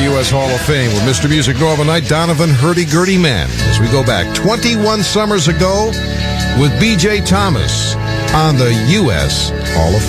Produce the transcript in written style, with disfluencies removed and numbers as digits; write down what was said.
the U.S. Hall of Fame with Mr. Music Northern Night, Donovan Hurdy-Gurdy Mann, as we go back 21 summers ago with B.J. Thomas on the U.S. Hall of Fame.